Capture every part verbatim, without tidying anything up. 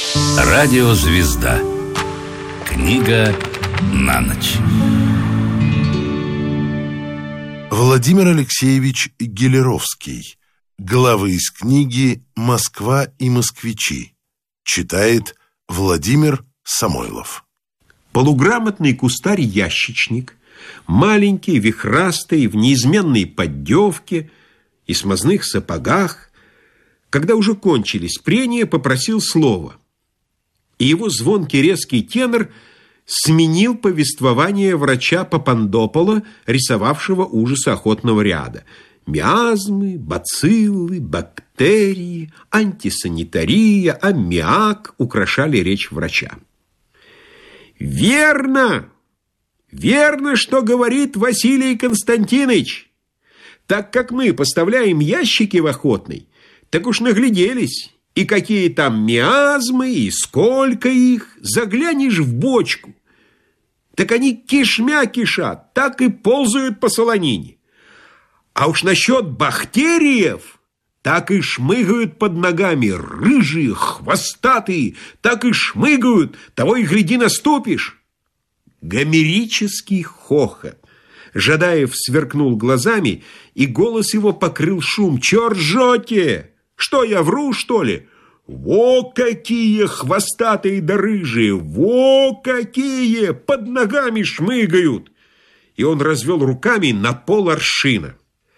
Радиозвезда. Книга на ночь. Владимир Алексеевич Гелеровский. Главы из книги «Москва и москвичи». Читает Владимир Самойлов. Полуграмотный кустарь-ящичник, маленький, вихрастый, в неизменной поддевке и смазных сапогах, когда уже кончились прения, попросил слова. И его звонкий резкий тенор сменил повествование врача Папандопола, рисовавшего ужасы охотного ряда. Миазмы, бациллы, бактерии, антисанитария, аммиак украшали речь врача. «Верно! Верно, что говорит Василий Константинович! Так как мы поставляем ящики в охотный, так уж нагляделись, и какие там миазмы, и сколько их, заглянешь в бочку, так они кишмя кишат, так и ползают по солонине. А уж насчет бактериев, так и шмыгают под ногами, рыжие, хвостатые, так и шмыгают, того и гляди наступишь». Гомерический хохот. Жадаев сверкнул глазами, и голос его покрыл шум. «Чё ржете? Что, я вру, что ли? Во какие хвостатые да рыжие! Во какие! Под ногами шмыгают!» И он развел руками на пол аршина.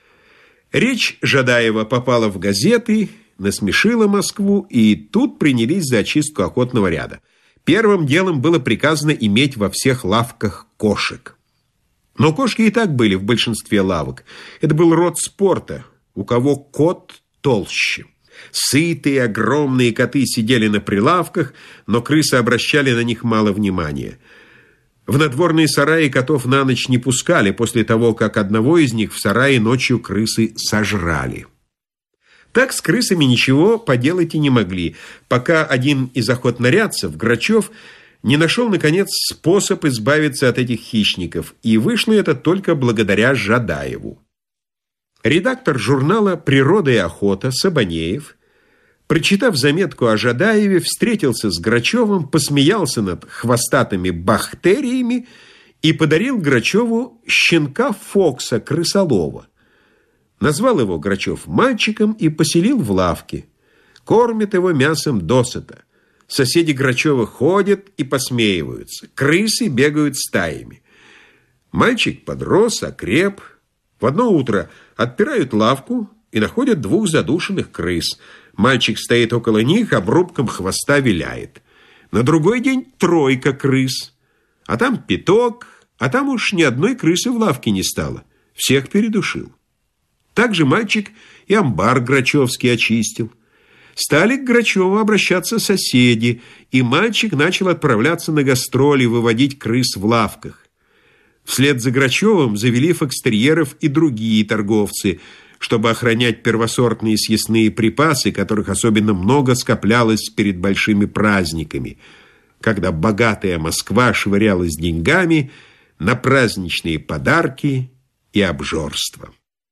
Речь Жадаева попала в газеты, насмешила Москву, и тут принялись за очистку охотного ряда. Первым делом было приказано иметь во всех лавках кошек. Но кошки и так были в большинстве лавок. Это был род спорта, у кого кот толще. Сытые, огромные коты сидели на прилавках, но крысы обращали на них мало внимания. В надворные сараи котов на ночь не пускали после того, как одного из них в сарае ночью крысы сожрали. Так с крысами ничего поделать и не могли, пока один из охотнорядцев, Грачев, не нашел, наконец, способ избавиться от этих хищников, и вышло это только благодаря Жадаеву. Редактор журнала «Природа и охота» Сабанеев, прочитав заметку о Жадаеве, встретился с Грачевым, посмеялся над хвостатыми бактериями и подарил Грачеву щенка Фокса крысолова. Назвал его Грачев мальчиком и поселил в лавке. Кормит его мясом досыта. Соседи Грачева ходят и посмеиваются. Крысы бегают стаями. Мальчик подрос, окреп. В одно утро отпирают лавку и находят двух задушенных крыс. Мальчик стоит около них, обрубком хвоста виляет. На другой день тройка крыс. А там пяток, а там уж ни одной крысы в лавке не стало. Всех передушил. Также мальчик и амбар Грачевский очистил. Стали к Грачеву обращаться соседи, и мальчик начал отправляться на гастроли, выводить крыс в лавках. Вслед за Грачевым завели фокстерьеров и другие торговцы, чтобы охранять первосортные съестные припасы, которых особенно много скоплялось перед большими праздниками, когда богатая Москва швырялась деньгами на праздничные подарки и обжорство.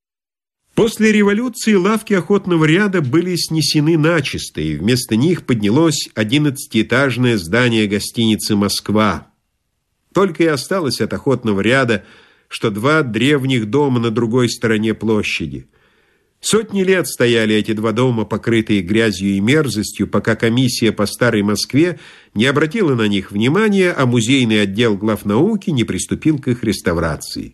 После революции лавки охотного ряда были снесены начисто, и вместо них поднялось одиннадцатиэтажное здание гостиницы «Москва». Только и осталось от охотного ряда, что два древних дома на другой стороне площади. Сотни лет стояли эти два дома, покрытые грязью и мерзостью, пока комиссия по Старой Москве не обратила на них внимания, а музейный отдел главнауки не приступил к их реставрации.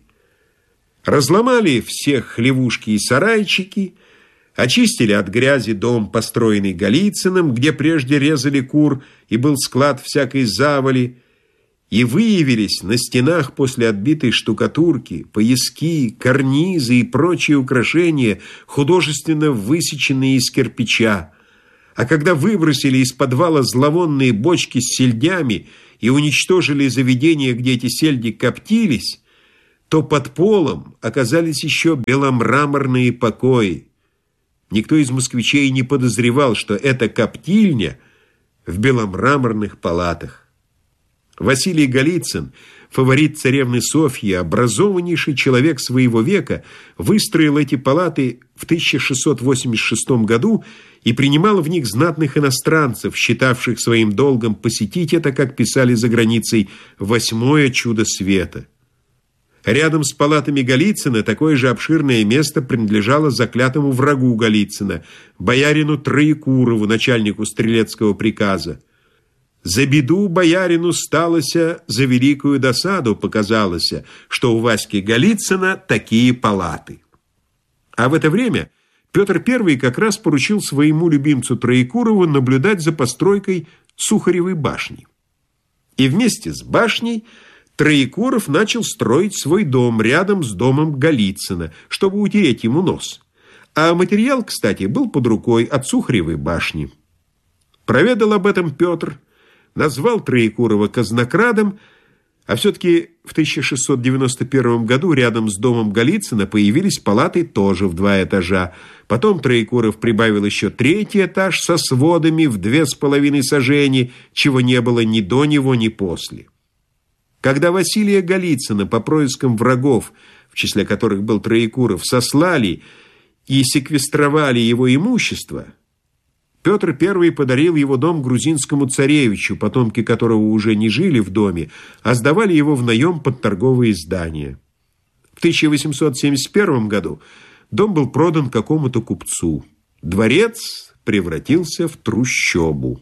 Разломали все хлевушки и сарайчики, очистили от грязи дом, построенный Голицыным, где прежде резали кур и был склад всякой завали, и выявились на стенах после отбитой штукатурки пояски, карнизы и прочие украшения, художественно высеченные из кирпича. А когда выбросили из подвала зловонные бочки с сельдями и уничтожили заведения, где эти сельди коптились, то под полом оказались еще беломраморные покои. Никто из москвичей не подозревал, что это коптильня в беломраморных палатах. Василий Голицын, фаворит царевны Софьи, образованнейший человек своего века, выстроил эти палаты в тысяча шестьсот восемьдесят шестом году и принимал в них знатных иностранцев, считавших своим долгом посетить это, как писали за границей, восьмое чудо света. Рядом с палатами Голицына такое же обширное место принадлежало заклятому врагу Голицына, боярину Троекурову, начальнику стрелецкого приказа. За беду боярину сталося, за великую досаду показалося, что у Васьки Голицына такие палаты. А в это время Петр Первый как раз поручил своему любимцу Троекурову наблюдать за постройкой Сухаревой башни. И вместе с башней Троекуров начал строить свой дом рядом с домом Голицына, чтобы утереть ему нос. А материал, кстати, был под рукой от Сухаревой башни. Проведал об этом Петр, назвал Троекурова казнокрадом, а все-таки в тысяча шестьсот девяносто первом году рядом с домом Голицына появились палаты тоже в два этажа. Потом Троекуров прибавил еще третий этаж со сводами в две с половиной сажени, чего не было ни до него, ни после. Когда Василия Голицына по проискам врагов, в числе которых был Троекуров, сослали и секвестровали его имущество, Петр Первый подарил его дом грузинскому царевичу, потомки которого уже не жили в доме, а сдавали его в наем под торговые здания. В тысяча восемьсот семьдесят первом году дом был продан какому-то купцу. Дворец превратился в трущобу.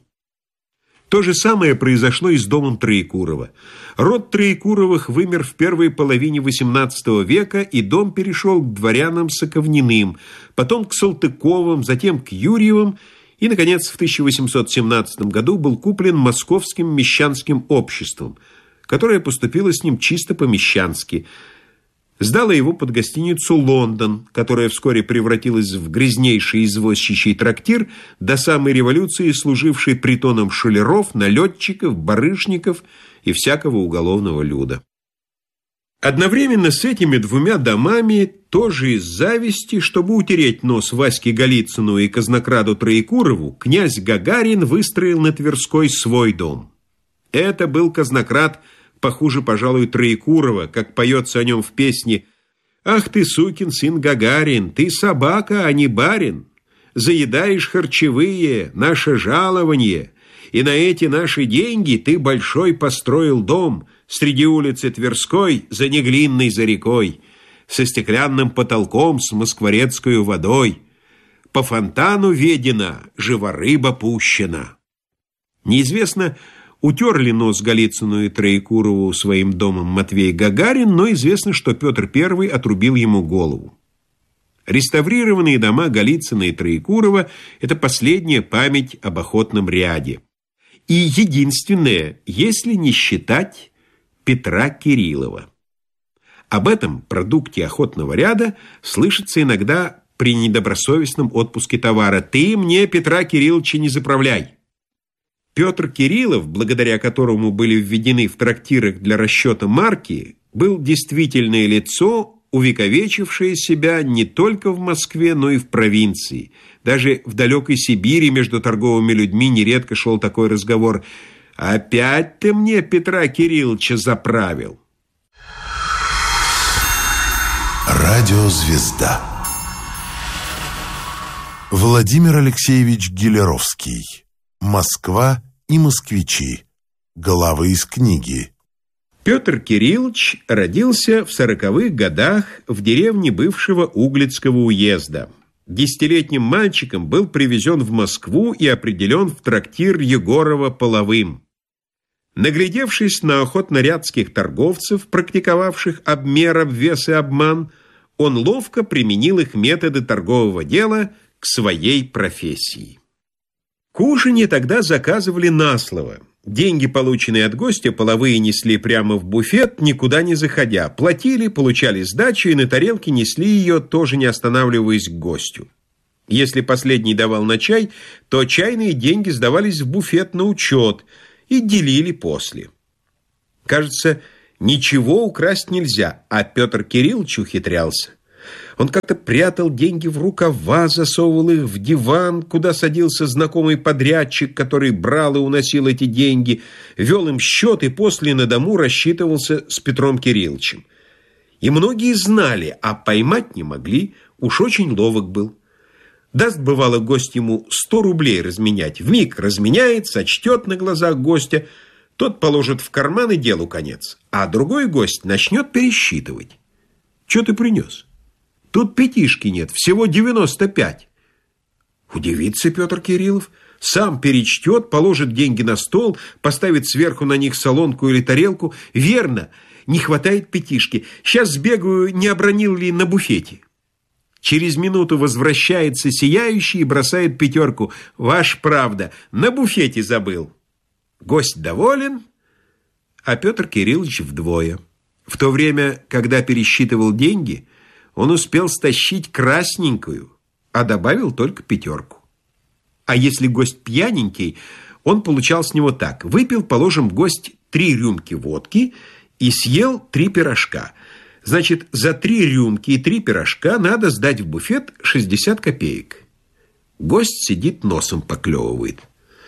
То же самое произошло и с домом Троекурова. Род Троекуровых вымер в первой половине восемнадцатого века, и дом перешел к дворянам Соковниным, потом к Салтыковым, затем к Юрьевым, и, наконец, в тысяча восемьсот семнадцатом году был куплен Московским мещанским обществом, которое поступило с ним чисто по-мещански. Сдало его под гостиницу «Лондон», которая вскоре превратилась в грязнейший извозчичий трактир, до самой революции служивший притоном шулеров, налетчиков, барышников и всякого уголовного люда. Одновременно с этими двумя домами, тоже из зависти, чтобы утереть нос Ваське Голицыну и казнокраду Троекурову, князь Гагарин выстроил на Тверской свой дом. Это был казнокрад похуже, пожалуй, Троекурова, как поется о нем в песне: «Ах ты, сукин сын Гагарин, ты собака, а не барин, заедаешь харчевые, наше жалование, и на эти наши деньги ты большой построил дом среди улицы Тверской, за Неглинной, за рекой, со стеклянным потолком, с москворецкою водой. По фонтану ведена, жива рыба пущена». Неизвестно, утер ли нос Голицыну и Троекурову своим домом Матвей Гагарин, но известно, что Петр Первый отрубил ему голову. Реставрированные дома Голицына и Троекурова – это последняя память об охотном ряде. И единственное, если не считать Петра Кириллова. Об этом продукте охотного ряда слышится иногда при недобросовестном отпуске товара: «Ты мне Петра Кирилловича не заправляй». Петр Кириллов, благодаря которому были введены в трактирах для расчета марки, был действительное лицо, увековечившее себя не только в Москве, но и в провинции. Даже в далекой Сибири между торговыми людьми нередко шел такой разговор: «Опять ты мне Петра Кирилловича заправил». Радиозвезда. Владимир Алексеевич Гелеровский. «Москва и москвичи». Главы из книги. Петр Кириллович родился в сороковых годах в деревне бывшего Углицкого уезда. Десятилетним мальчиком был привезен в Москву и определен в трактир Егорова половым. Наглядевшись на охотнорядских торговцев, практиковавших обмер, обвес и обман, он ловко применил их методы торгового дела к своей профессии. Кушанье тогда заказывали на слово. Деньги, полученные от гостя, половые несли прямо в буфет, никуда не заходя. Платили, получали сдачу и на тарелке несли ее, тоже не останавливаясь к гостю. Если последний давал на чай, то чайные деньги сдавались в буфет на учет и делили после. Кажется, ничего украсть нельзя, а Петр Кириллович ухитрялся. Он как-то прятал деньги в рукава, засовывал их в диван, куда садился знакомый подрядчик, который брал и уносил эти деньги, вел им счет и после на дому рассчитывался с Петром Кирилловичем. И многие знали, а поймать не могли, уж очень ловок был. Даст, бывало, гость ему сто рублей разменять. Вмиг разменяет, сочтет на глазах гостя. Тот положит в карман и делу конец. А другой гость начнет пересчитывать. Че ты принес? Тут пятишки нет, всего девяносто пять. Удивится Петр Кириллов. Сам перечтет, положит деньги на стол, поставит сверху на них солонку или тарелку. Верно, не хватает пятишки. Сейчас сбегаю, не обронил ли на буфете. Через минуту возвращается сияющий и бросает пятерку. Ваш правда, на буфете забыл. Гость доволен, а Петр Кириллович вдвое. В то время, когда пересчитывал деньги, он успел стащить красненькую, а добавил только пятерку. А если гость пьяненький, он получал с него так. Выпил, положим, гость три рюмки водки и съел три пирожка. Значит, за три рюмки и три пирожка надо сдать в буфет шестьдесят копеек. Гость сидит, носом поклевывает.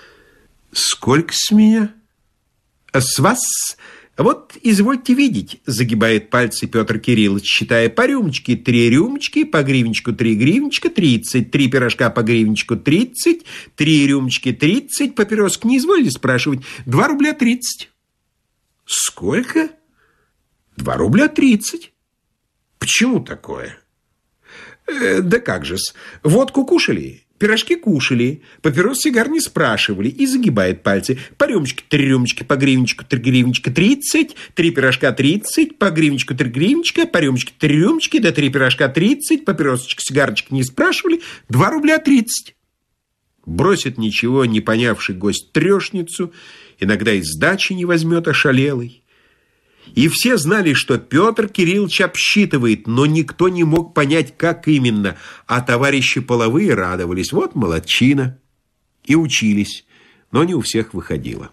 «Сколько с меня?» «С вас? Вот, извольте видеть», — загибает пальцы Петр Кириллович, считая по рюмочке три рюмочки, по гривенчику три гривенчика, тридцать, три пирожка по гривенчику тридцать, три рюмочки тридцать, папиросок не изволили спрашивать, два рубля тридцать. «Сколько?» «Два рубля тридцать». «Почему такое?» э, «Да как же-с, водку кушали?» Пирожки кушали, папирос сигар не спрашивали, и загибает пальцы. По рюмочке, три рюмочки, по гривенчику, три гривенчика, тридцать, три пирожка тридцать, по гривенчику, три гривенчика, по рюмочке, три рюмочки, да три пирожка тридцать, папиросочек, сигарочек не спрашивали, два рубля тридцать. Бросит ничего не понявший гость трешницу, иногда и сдачи не возьмет ошалелый. И все знали, что Петр Кириллович обсчитывает, но никто не мог понять, как именно, а товарищи половые радовались. Вот молодчина. И учились, но не у всех выходило.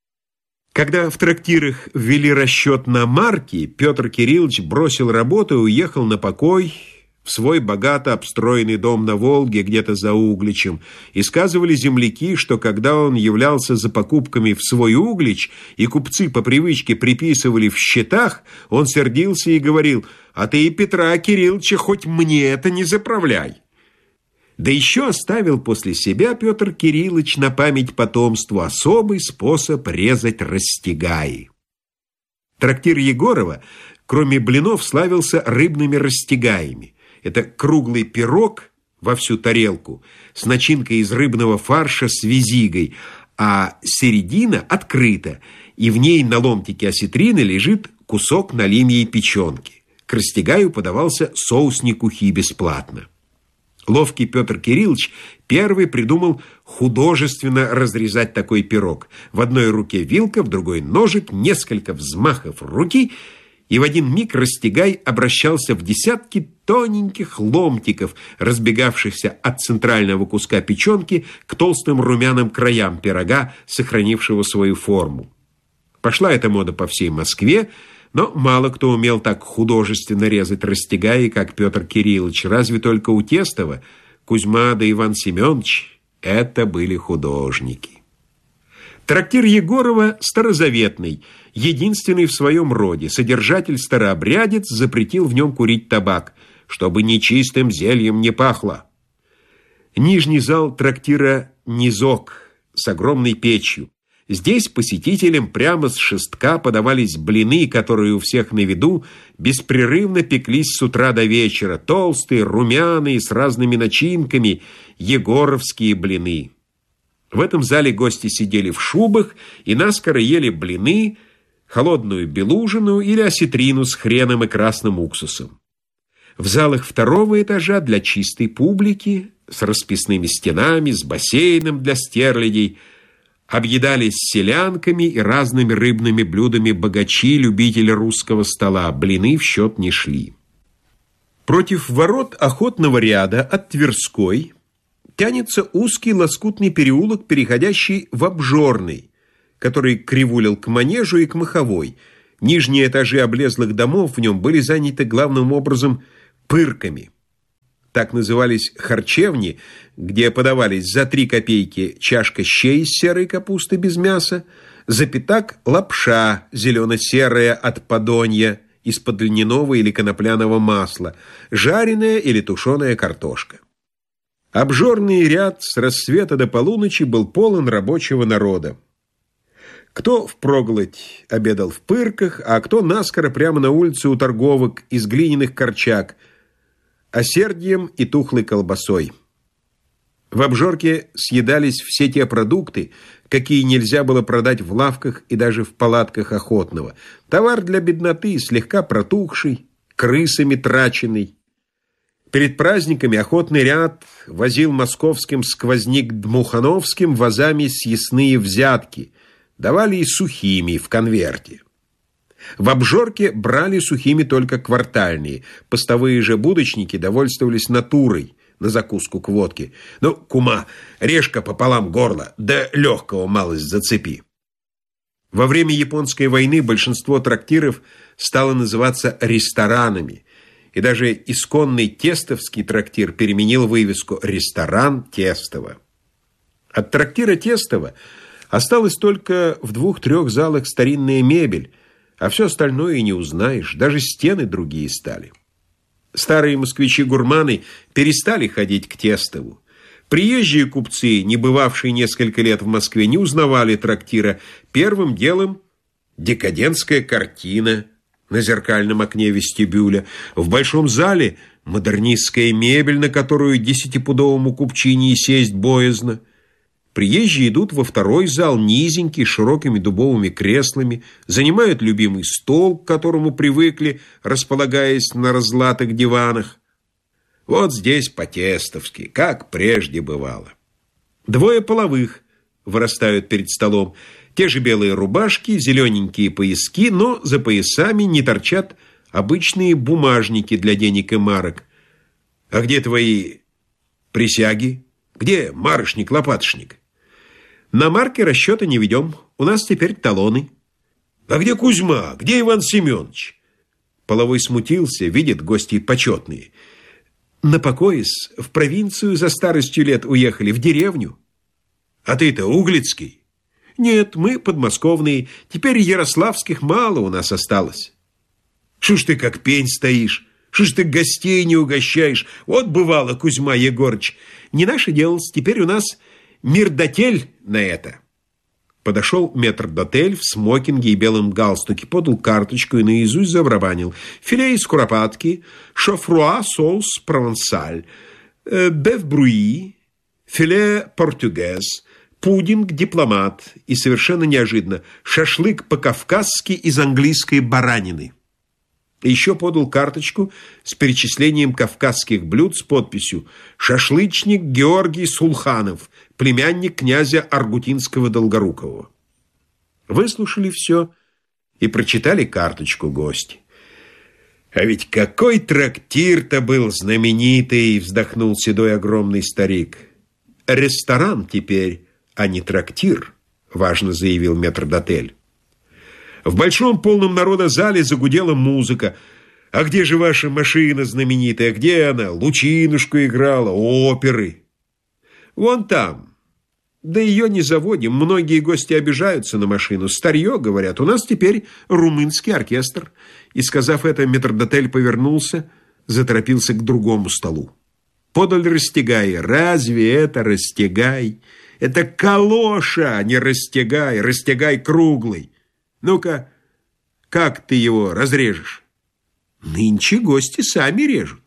Когда в трактирах ввели расчет на марки, Петр Кириллович бросил работу и уехал на покой в свой богато обстроенный дом на Волге, где-то за Угличем, и сказывали земляки, что когда он являлся за покупками в свой Углич, и купцы по привычке приписывали в счетах, он сердился и говорил: «А ты и Петра Кирилловича хоть мне это не заправляй». Да еще оставил после себя Петр Кириллович на память потомству особый способ резать растягаи. Трактир Егорова, кроме блинов, славился рыбными растягаями. Это круглый пирог во всю тарелку с начинкой из рыбного фарша с визигой, а середина открыта, и в ней на ломтике осетрины лежит кусок налимьей печенки. К растягаю подавался соусник ухи бесплатно. Ловкий Петр Кириллович первый придумал художественно разрезать такой пирог. В одной руке вилка, в другой ножик, несколько взмахов руки — и в один миг растягай обращался в десятки тоненьких ломтиков, разбегавшихся от центрального куска печенки к толстым румяным краям пирога, сохранившего свою форму. Пошла эта мода по всей Москве, но мало кто умел так художественно резать растягаи, как Петр Кириллович, разве только у Тестова, Кузьма да Иван Семенович — это были художники. Трактир Егорова старозаветный, единственный в своем роде. Содержатель-старообрядец запретил в нем курить табак, чтобы нечистым зельем не пахло. Нижний зал трактира «Низок» с огромной печью. Здесь посетителям прямо с шестка подавались блины, которые у всех на виду беспрерывно пеклись с утра до вечера. Толстые, румяные, с разными начинками, егоровские блины. В этом зале гости сидели в шубах и наскоро ели блины, холодную белужину или осетрину с хреном и красным уксусом. В залах второго этажа для чистой публики, с расписными стенами, с бассейном для стерлядей, объедались селянками и разными рыбными блюдами богачи, любители русского стола. Блины в счет не шли. Против ворот охотного ряда от Тверской тянется узкий лоскутный переулок, переходящий в Обжорный, который кривулил к Манежу и к Маховой. Нижние этажи облезлых домов в нем были заняты главным образом пырками. Так назывались харчевни, где подавались за три копейки чашка щей из серой капусты без мяса, за пятак лапша зелено-серая от подонья из-под льняного или конопляного масла, жареная или тушеная картошка. Обжорный ряд с рассвета до полуночи был полон рабочего народа. Кто впроголодь обедал в пырках, а кто наскоро прямо на улице у торговок из глиняных корчаг, осердием и тухлой колбасой. В обжорке съедались все те продукты, какие нельзя было продать в лавках и даже в палатках охотного. Товар для бедноты, слегка протухший, крысами траченный. Перед праздниками охотный ряд возил московским сквозник-дмухановским возами съестные взятки, давали и сухими в конверте. В обжорке брали сухими только квартальные, постовые же будочники довольствовались натурой на закуску к водке. Ну, кума, режь-ка пополам горло, да легкого малость зацепи. Во время Японской войны большинство трактиров стало называться ресторанами, и даже исконный Тестовский трактир переменил вывеску «Ресторан Тестово». От трактира Тестово осталась только в двух-трех залах старинная мебель, а все остальное и не узнаешь, даже стены другие стали. Старые москвичи-гурманы перестали ходить к Тестову. Приезжие купцы, не бывавшие несколько лет в Москве, не узнавали трактира. Первым делом декадентская картина на зеркальном окне вестибюля. В большом зале модернистская мебель, на которую десятипудовому купчине и сесть боязно. Приезжие идут во второй зал, низенький, с широкими дубовыми креслами, занимают любимый стол, к которому привыкли, располагаясь на разлатых диванах. Вот здесь по-тестовски, как прежде бывало. Двое половых вырастают перед столом. Те же белые рубашки, зелененькие пояски, но за поясами не торчат обычные бумажники для денег и марок. А где твои присяги? Где марышник-лопатошник? На марки расчета не ведем. У нас теперь талоны. А где Кузьма? Где Иван Семенович? Половой смутился, видит гости почетные. На покоис в провинцию за старостью лет уехали, в деревню. А ты-то Углицкий? Нет, мы подмосковные. Теперь ярославских мало у нас осталось. Шо ж ты как пень стоишь? Шо ж ты гостей не угощаешь? Вот бывало, Кузьма Егорыч. Не наше дело, теперь у нас мирдотель на это. Подошел метрдотель в смокинге и белом галстуке, подал карточку и наизусть забарабанил. Филе из куропатки, шофруа соус провансаль, беф-бруи, филе португез, пудинг дипломат и совершенно неожиданно шашлык по-кавказски из английской баранины. Еще подал карточку с перечислением кавказских блюд с подписью «Шашлычник Георгий Сулханов, племянник князя Аргутинского Долгорукового». Выслушали все и прочитали карточку гости. «А ведь какой трактир-то был знаменитый!» — вздохнул седой огромный старик. «Ресторан теперь, а не трактир», — важно заявил метрдотель. В большом полном народа зале загудела музыка. «А где же ваша машина знаменитая? Где она? Лучинушку играла, оперы». «Вон там. Да ее не заводим. Многие гости обижаются на машину. Старье, говорят, у нас теперь румынский оркестр». И, сказав это, метрдотель повернулся, заторопился к другому столу. Подали растягай. Разве это растягай? Это калоша, а не растягай. Растягай круглый. Ну-ка, как ты его разрежешь? Нынче гости сами режут.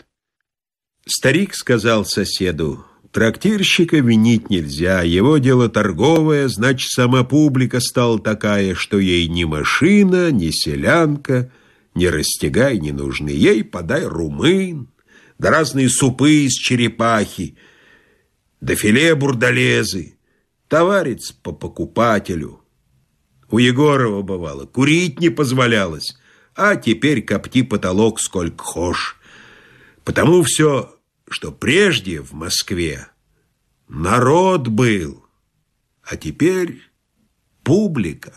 Старик сказал соседу: трактирщика винить нельзя, его дело торговое, значит, сама публика стала такая, что ей ни машина, ни селянка, ни растягай не нужны. Ей подай румын, да разные супы из черепахи, да филе бурдалезы, товарец по покупателю. У Егорова, бывало, курить не позволялось, а теперь копти потолок сколько хошь. Потому все, что прежде в Москве народ был, а теперь публика.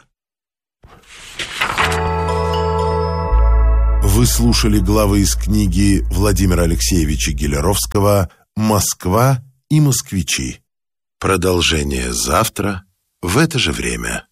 Вы слушали главы из книги Владимира Алексеевича Гелеровского «Москва и москвичи». Продолжение завтра в это же время.